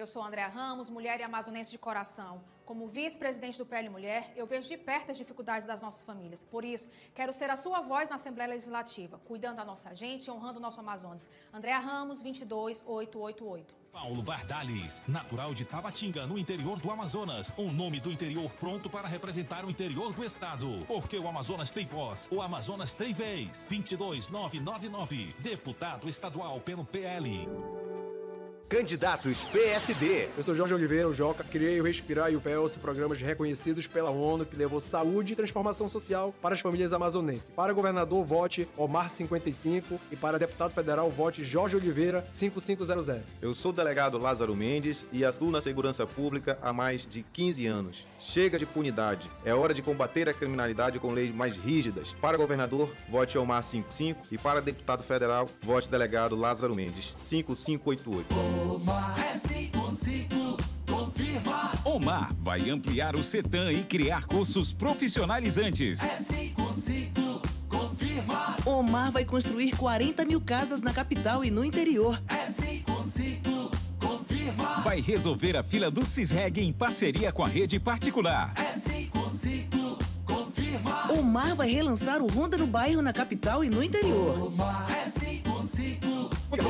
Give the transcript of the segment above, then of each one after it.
Eu sou Andréa Ramos, mulher e amazonense de coração. Como vice-presidente do PL Mulher, eu vejo de perto as dificuldades das nossas famílias. Por isso, quero ser a sua voz na Assembleia Legislativa, cuidando da nossa gente e honrando o nosso Amazonas. Andréa Ramos, 22888. Paulo Bardales, natural de Tabatinga, no interior do Amazonas. Um nome do interior pronto para representar o interior do estado. Porque o Amazonas tem voz, o Amazonas tem vez. 22999, deputado estadual pelo PL. Candidatos PSD. Eu sou Jorge Oliveira, o Joca. Criei o Respirar e o PELS, programas reconhecidos pela ONU que levou saúde e transformação social para as famílias amazonenses. Para governador, vote Omar 55 e para deputado federal, vote Jorge Oliveira 5500. Eu sou o delegado Lázaro Mendes e atuo na segurança pública há mais de 15 anos. Chega de impunidade. É hora de combater a criminalidade com leis mais rígidas. Para governador, vote Omar 55 e para deputado federal, vote delegado Lázaro Mendes 5588. Omar é 55, confirma. Omar vai ampliar o CETAM e criar cursos profissionalizantes. É 55, confirma. Omar vai construir 40 mil casas na capital e no interior. É 55, confirma. Vai resolver a fila do Cisreg em parceria com a rede particular. É 55, confirma. Omar vai relançar o Ronda no Bairro na capital e no interior. Omar é 55.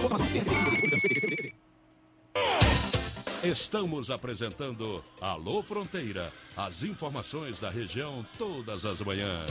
Estamos apresentando Alô Fronteira, as informações da região todas as manhãs.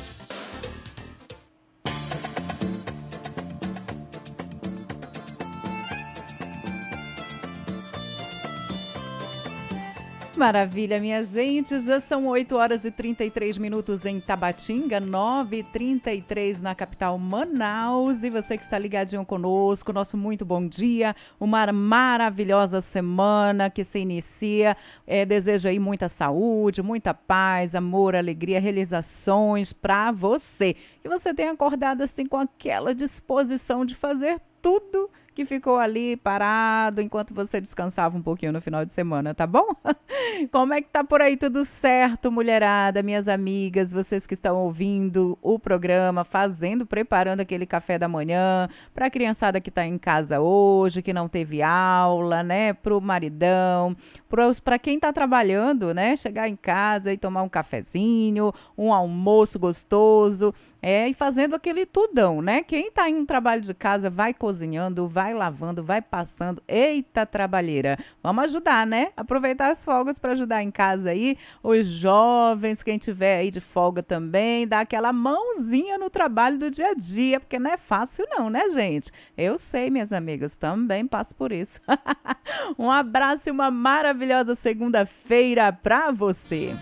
Maravilha, minha gente, já são 8 horas e 33 minutos em Tabatinga, 9h33 na capital Manaus, e você que está ligadinho conosco, nosso muito bom dia, uma maravilhosa semana que se inicia, desejo aí muita saúde, muita paz, amor, alegria, realizações para você, que você tenha acordado assim com aquela disposição de fazer tudo que ficou ali parado enquanto você descansava um pouquinho no final de semana, tá bom? Como é que tá por aí? Tudo certo, mulherada, minhas amigas, vocês que estão ouvindo o programa, preparando aquele café da manhã, pra criançada que tá em casa hoje, que não teve aula, né? Pro maridão, pra quem tá trabalhando, né? Chegar em casa e tomar um cafezinho, um almoço gostoso, e fazendo aquele tudão, né? Quem tá em um trabalho de casa vai cozinhando, vai lavando, vai passando. Eita, trabalheira. Vamos ajudar, né? Aproveitar as folgas para ajudar em casa aí. Os jovens, quem tiver aí de folga também, dá aquela mãozinha no trabalho do dia a dia, porque não é fácil não, né, gente? Eu sei, minhas amigas, também passo por isso. Um abraço e uma maravilhosa segunda-feira para você.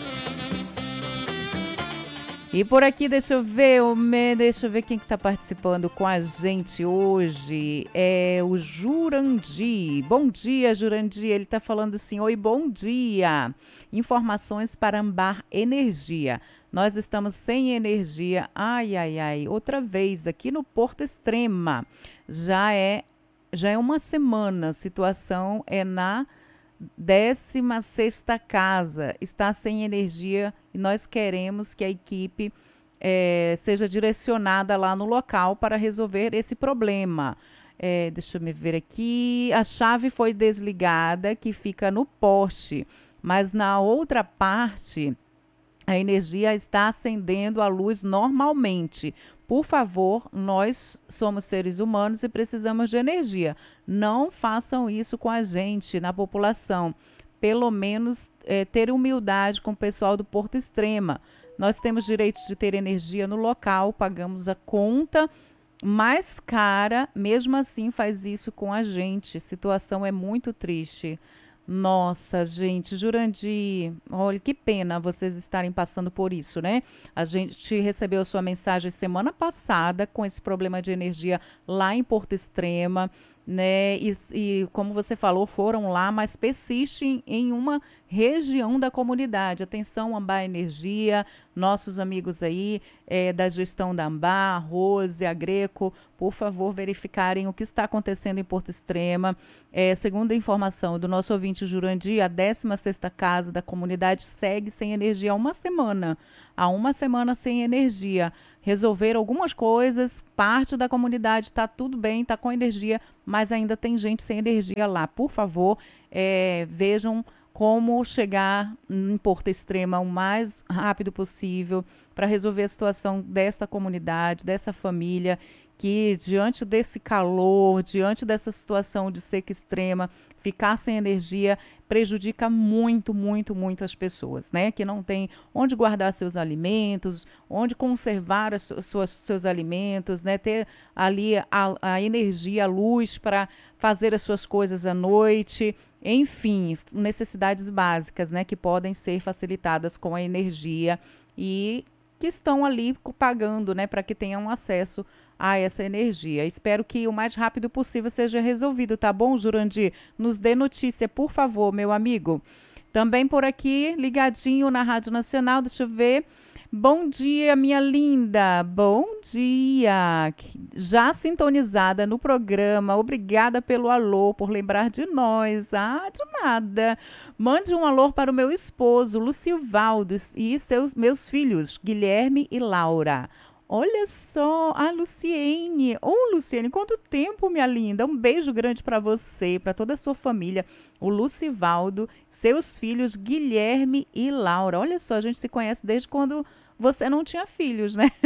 E por aqui, deixa eu ver quem que tá participando com a gente hoje. É o Jurandir. Bom dia, Jurandir. Ele tá falando assim, oi, bom dia. Informações para Ambar Energia. Nós estamos sem energia. Ai, ai, ai. Outra vez, aqui no Porto Extrema. Já é uma semana. A situação é na 16ª casa, está sem energia e nós queremos que a equipe seja direcionada lá no local para resolver esse problema. Deixa eu me ver aqui, a chave foi desligada que fica no poste, mas na outra parte a energia está acendendo a luz normalmente. Por favor, nós somos seres humanos e precisamos de energia. Não façam isso com a gente, na população. Pelo menos ter humildade com o pessoal do Porto Extrema. Nós temos direito de ter energia no local, pagamos a conta mais cara, mesmo assim faz isso com a gente. A situação é muito triste. Nossa, gente, Jurandir, olha que pena vocês estarem passando por isso, né? A gente recebeu sua mensagem semana passada com esse problema de energia lá em Porto Extrema, né? E como você falou, foram lá, mas persistem em uma região da comunidade. Atenção, Ambá Energia, nossos amigos aí da gestão da Ambá, a Rose, a Greco, por favor, verificarem o que está acontecendo em Porto Extrema. Segundo a informação do nosso ouvinte Jurandir, a 16ª casa da comunidade segue sem energia há uma semana. Há uma semana sem energia. Resolveram algumas coisas, parte da comunidade está tudo bem, está com energia, mas ainda tem gente sem energia lá. Por favor, vejam como chegar em Porto Extrema o mais rápido possível para resolver a situação desta comunidade, dessa família, que diante desse calor, diante dessa situação de seca extrema, ficar sem energia prejudica muito, muito, muito as pessoas, né? Que não tem onde guardar seus alimentos, onde conservar seus alimentos, né? Ter ali a energia, a luz para fazer as suas coisas à noite. Enfim, necessidades básicas, né? Que podem ser facilitadas com a energia e que estão ali pagando, né? Para que tenham acesso a essa energia. Espero que o mais rápido possível seja resolvido, tá bom, Jurandir? Nos dê notícia, por favor, meu amigo. Também por aqui, ligadinho na Rádio Nacional, deixa eu ver. Bom dia, minha linda. Bom dia. Já sintonizada no programa. Obrigada pelo alô, por lembrar de nós. Ah, de nada. Mande um alô para o meu esposo, Lucivaldo, e meus filhos, Guilherme e Laura. Olha só, a Luciene. Luciene, quanto tempo, minha linda. Um beijo grande para você, para toda a sua família. O Lucivaldo, seus filhos, Guilherme e Laura. Olha só, a gente se conhece desde quando você não tinha filhos, né?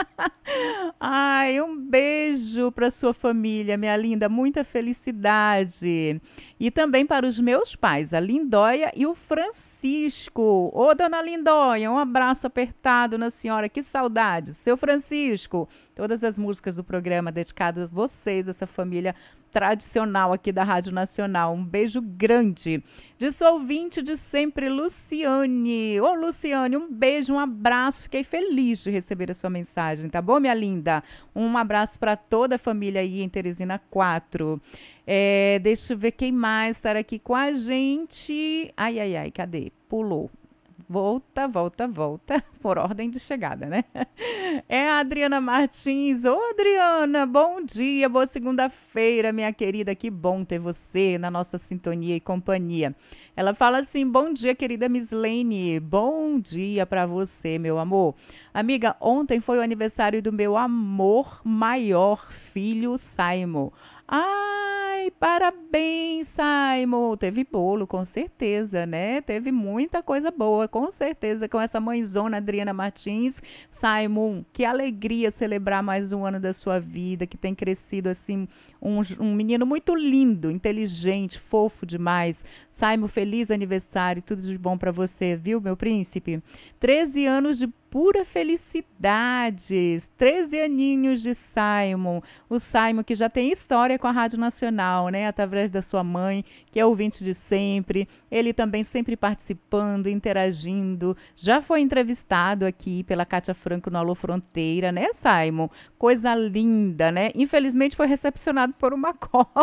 Ai, um beijo para sua família, minha linda. Muita felicidade. E também para os meus pais, a Lindóia e o Francisco. Ô, dona Lindóia, um abraço apertado na senhora. Que saudade. Seu Francisco, todas as músicas do programa dedicadas a vocês, essa família tradicional aqui da Rádio Nacional. Um beijo grande. De sua ouvinte de sempre, Luciane. Ô, Luciane, um beijo, um abraço. Fiquei feliz de receber a sua mensagem, tá bom, minha linda? Um abraço para toda a família aí em Teresina 4. Deixa eu ver quem mais está aqui com a gente. Ai, cadê? Pulou. Volta, por ordem de chegada, né? É a Adriana Martins. Ô, Adriana, bom dia, boa segunda-feira, minha querida. Que bom ter você na nossa sintonia e companhia. Ela fala assim, bom dia, querida Mislene. Bom dia para você, meu amor. Amiga, ontem foi o aniversário do meu amor maior, filho Simon. Ai, parabéns, Simon. Teve bolo, com certeza, né? Teve muita coisa boa, com certeza, com essa mãezona Adriana Martins. Simon, que alegria celebrar mais um ano da sua vida, que tem crescido assim, um menino muito lindo, inteligente, fofo demais. Simon, feliz aniversário, tudo de bom para você, viu, meu príncipe? 13 anos de pura felicidades, 13 aninhos de Simon, o Simon que já tem história com a Rádio Nacional, né, através da sua mãe, que é ouvinte de sempre, ele também sempre participando, interagindo, já foi entrevistado aqui pela Cátia Franco no Alô Fronteira, né, Simon? Coisa linda, né? Infelizmente foi recepcionado por uma cobra.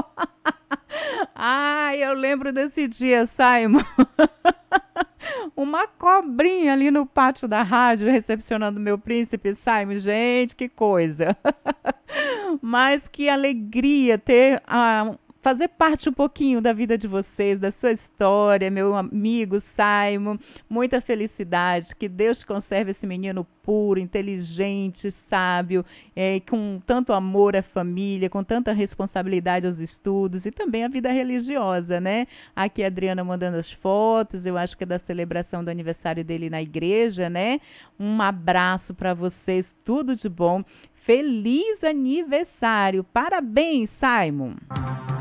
Ai, eu lembro desse dia, Simon. Uma cobrinha ali no pátio da rádio recepcionando meu príncipe Simon. Gente, que coisa. Mas que alegria ter fazer parte um pouquinho da vida de vocês, da sua história, meu amigo Simon. Muita felicidade, que Deus conserve esse menino puro, inteligente, sábio, com tanto amor à família, com tanta responsabilidade aos estudos e também à vida religiosa, né? Aqui a Adriana mandando as fotos, eu acho que é da celebração do aniversário dele na igreja, né? Um abraço para vocês, tudo de bom. Feliz aniversário! Parabéns, Simon!